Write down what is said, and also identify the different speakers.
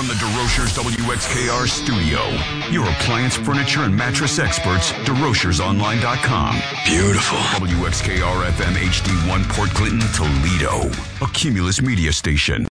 Speaker 1: from the DeRochers WXKR studio. Your appliance, furniture, and mattress experts, DeRochersOnline.com. Beautiful. WXKR FM HD1 Port Clinton, Toledo. A Cumulus media station.